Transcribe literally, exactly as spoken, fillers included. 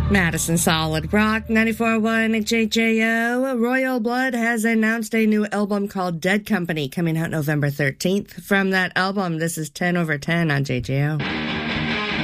Madison Solid Rock, ninety-four point one J J O. Royal Blood has announced a new album called Dead Company coming out November thirteenth. From that album, this is ten over ten on J J O.